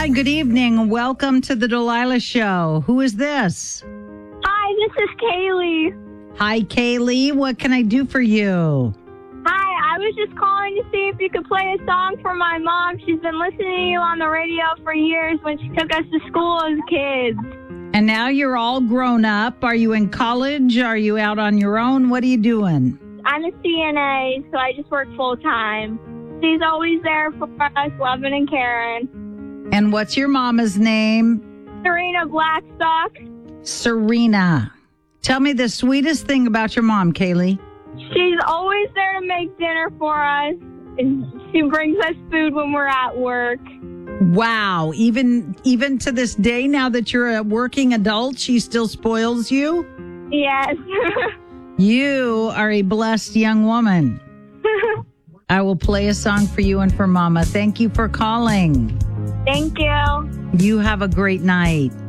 Hi, good evening. Welcome to the Delilah Show. Who is this? Hi, this is Kaylee. Hi, Kaylee. What can I do for you? Hi, I was just calling to see if you could play a song for my mom. She's been listening to you on the radio for years when she took us to school as kids. And now you're all grown up. Are you in college? Are you out on your own? What are you doing? I'm a CNA, so I just work full time. She's always there for us, loving and caring. And what's your mama's name? Serena Blackstock. Serena. Tell me the sweetest thing about your mom, Kaylee. She's always there to make dinner for us. And she brings us food when we're at work. Wow. Even to this day, now that you're a working adult, she still spoils you? Yes. You are a blessed young woman. I will play a song for you and for Mama. Thank you for calling. Thank you. You have a great night.